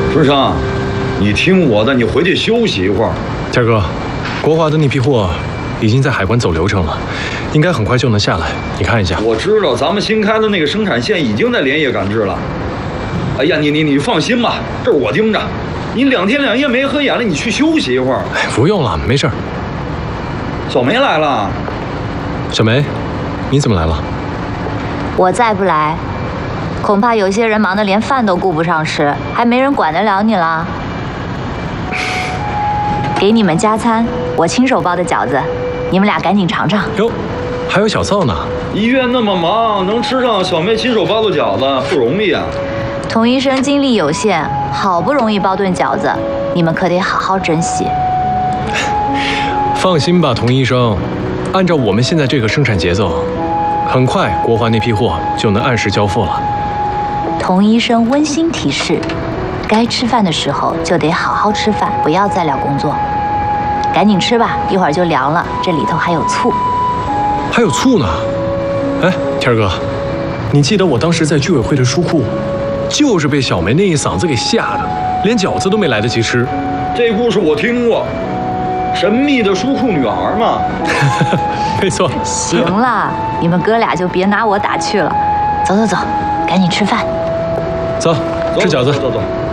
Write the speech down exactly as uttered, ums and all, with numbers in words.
春生，你听我的，你回去休息一会儿。 天哥，国华的那批货已经在海关走流程了，应该很快就能下来。你看一下。 我知道，咱们新开的那个生产线已经在连夜赶制了。哎呀，你你你放心吧，这是我盯着。你两天两夜没合眼了，你去休息一会儿。 哎，不用了，没事儿。 小梅来了。 小梅，你怎么来了？ 我再不来，恐怕有些人忙得连饭都顾不上吃，还没人管得了你了。给你们加餐，我亲手包的饺子，你们俩赶紧尝尝。 哟，还有小灶呢。 医院那么忙，能吃上小梅亲手包的饺子不容易啊。 童医生精力有限，好不容易包顿饺子，你们可得好好珍惜。 放心吧，童医生，按照我们现在这个生产节奏，很快国华那批货就能按时交付了。 童医生温馨提示：该吃饭的时候就得好好吃饭，不要再聊工作。赶紧吃吧，一会儿就凉了，这里头还有醋。 还有醋呢？哎，天哥，你记得我当时在居委会的书库，就是被小梅那一嗓子给吓的，连饺子都没来得及吃。 这故事我听过，神秘的书库女孩嘛。 没错。 行了，你们哥俩就别拿我打趣了。走走走，赶紧吃饭。 走，吃饺子。 走走走。